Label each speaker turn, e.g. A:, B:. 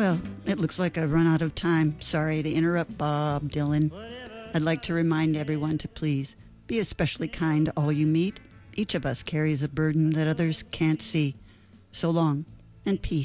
A: Well, it looks like I've run out of time. Sorry to interrupt, Bob Dylan. I'd like to remind everyone to please be especially kind to all you meet. Each of us carries a burden that others can't see. So long, and peace.